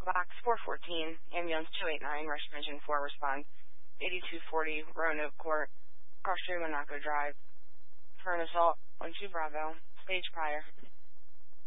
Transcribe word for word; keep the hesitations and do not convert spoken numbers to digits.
Box four fourteen, ambulance two eight nine, Rush Division four, respond. eighty-two forty, Roanoke Court, cross street Monaco Drive. For an assault, one two Bravo, stage prior.